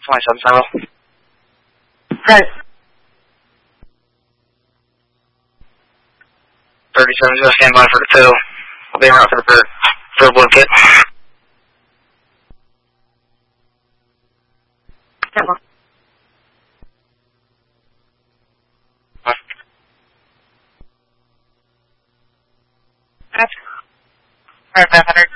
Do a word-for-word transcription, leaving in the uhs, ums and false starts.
twenty-seven Central. Okay. thirty-seven, just stand by for the fill. I'll be around for the third, third blood kit. Never. Huh? Alright, five hundred.